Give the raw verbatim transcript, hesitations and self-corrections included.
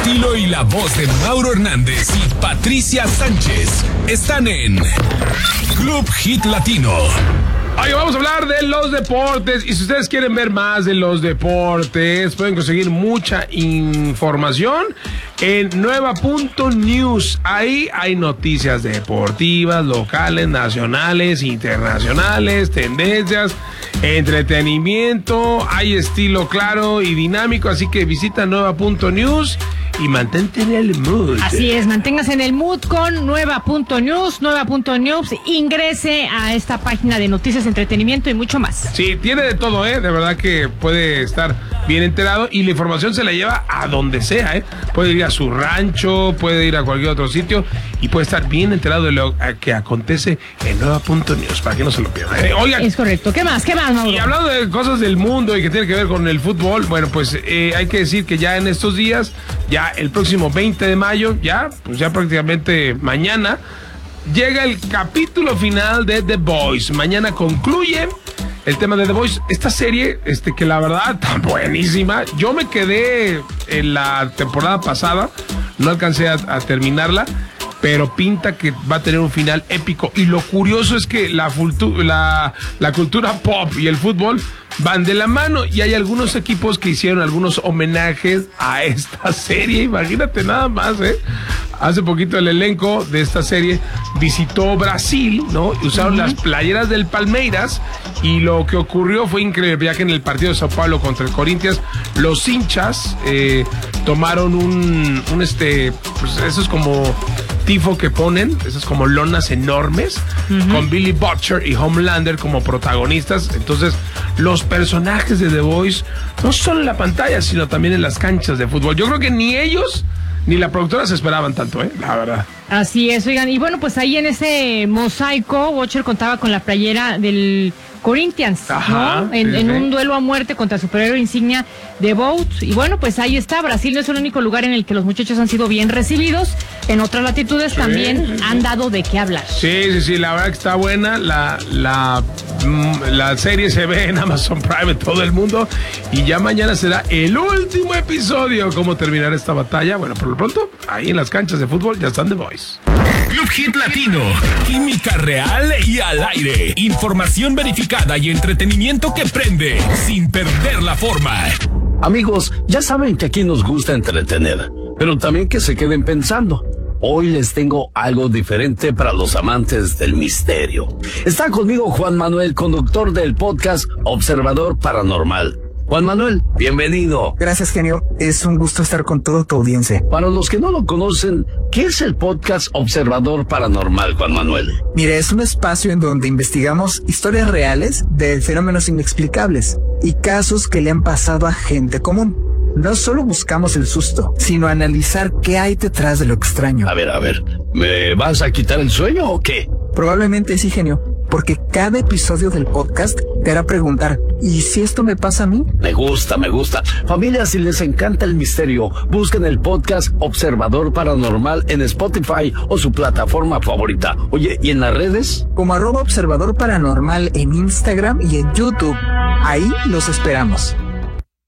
estilo y la voz de Mauro Hernández y Patricia Sánchez están en Club Hit Latino. Oye, vamos a hablar de los deportes. Y si ustedes quieren ver más de los deportes, pueden conseguir mucha información en nueva punto news. Ahí hay noticias deportivas, locales, nacionales, internacionales, tendencias, entretenimiento. Hay estilo claro y dinámico, así que visita nueva punto news y mantente en el mood. Así es, manténgase en el mood con nueva punto news, nueva punto news. Ingrese a esta página de noticias, entretenimiento y mucho más. Sí, tiene de todo, ¿eh? De verdad que puede estar bien enterado y la información se la lleva a donde sea, ¿eh? Puede ir a su rancho, puede ir a cualquier otro sitio y puede estar bien enterado de lo que acontece en nueva punto news, para que no se lo pierdan, ¿eh? Oigan. Es correcto. ¿Qué más? ¿Qué más, Mauro? Y hablando de cosas del mundo y que tiene que ver con el fútbol, bueno, pues eh, hay que decir que ya en estos días, ya el próximo veinte de mayo, ya, pues ya prácticamente mañana, llega el capítulo final de The Boys. Mañana concluye el tema de The Boys, esta serie, este, que la verdad está buenísima. Yo me quedé en la temporada pasada, no alcancé a, a terminarla, pero pinta que va a tener un final épico. Y lo curioso es que la, la, la cultura pop y el fútbol van de la mano, y hay algunos equipos que hicieron algunos homenajes a esta serie. Imagínate nada más, ¿eh? Hace poquito el elenco de esta serie visitó Brasil, ¿no? Usaron uh-huh. las playeras del Palmeiras, y lo que ocurrió fue increíble, ya que en el partido de Sao Paulo contra el Corinthians, los hinchas eh, tomaron un, un este, pues eso es como tifo que ponen, esas como lonas enormes, uh-huh. con Billy Butcher y Homelander como protagonistas. Entonces, los personajes de The Boys, no solo en la pantalla, sino también en las canchas de fútbol. Yo creo que ni ellos ni la productora se esperaban tanto, ¿eh? La verdad. Así es, oigan. Y bueno, pues ahí en ese mosaico, Watcher contaba con la playera del Corinthians, Ajá, ¿no? En, sí, en sí. un duelo a muerte contra el superhéroe insignia de Boat. Y bueno, pues ahí está. Brasil no es el único lugar en el que los muchachos han sido bien recibidos. En otras latitudes sí, también sí, sí. han dado de qué hablar. Sí, sí, sí, la verdad que está buena. La, la, la serie se ve en Amazon Prime en todo el mundo. Y ya mañana será el último episodio. ¿Cómo terminar esta batalla? Bueno, por lo pronto, ahí en las canchas de fútbol ya están The Boys. Club Hit Latino, química real y al aire. Información verificada y entretenimiento que prende sin perder la forma. Amigos, ya saben que aquí nos gusta entretener, pero también que se queden pensando. Hoy les tengo algo diferente para los amantes del misterio. Está conmigo Juan Manuel, conductor del podcast Observador Paranormal. Juan Manuel, bienvenido. Gracias, genio. Es un gusto estar con toda tu audiencia. Para los que no lo conocen, ¿qué es el podcast Observador Paranormal, Juan Manuel? Mire, es un espacio en donde investigamos historias reales de fenómenos inexplicables y casos que le han pasado a gente común. No solo buscamos el susto, sino analizar qué hay detrás de lo extraño. A ver, a ver, ¿me vas a quitar el sueño o qué? Probablemente sí, genio, porque cada episodio del podcast te hará preguntar, ¿y si esto me pasa a mí? Me gusta, me gusta. Familia, si les encanta el misterio, busquen el podcast Observador Paranormal en Spotify o su plataforma favorita. Oye, ¿y en las redes? Como arroba Observador Paranormal en Instagram y en YouTube. Ahí los esperamos.